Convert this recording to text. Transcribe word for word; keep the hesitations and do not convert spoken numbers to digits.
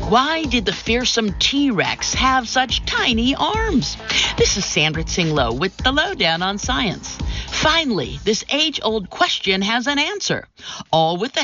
Why did the fearsome T-Rex have such tiny arms? This is Sandra Tsing-Loh with the Lowdown on Science. Finally, this age-old question has an answer, all with the